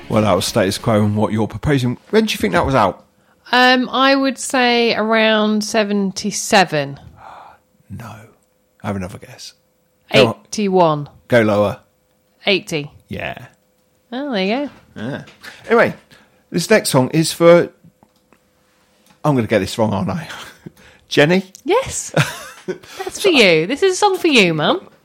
Well, that was status quo and what you're proposing. When do you think that was out? I would say around 77. No. Have another guess. 81. Go lower. 80. Yeah. Oh, there you go. Yeah. Anyway, this next song is for... I'm going to get this wrong, aren't I? Jenny? Yes. That's for you. This is a song for you, Mum.